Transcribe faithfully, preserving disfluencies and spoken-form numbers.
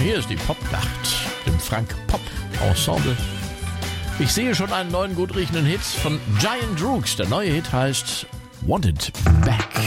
Hier ist die Popnacht, dem Frank Pop Ensemble. Ich sehe schon einen neuen gut riechenden Hit von Giant Rooks. Der neue Hit heißt Want It Back.